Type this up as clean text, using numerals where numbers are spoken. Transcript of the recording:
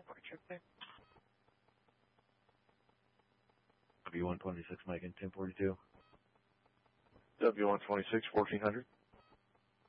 temperature clear. W126 Mike in 1042. W126, 1400.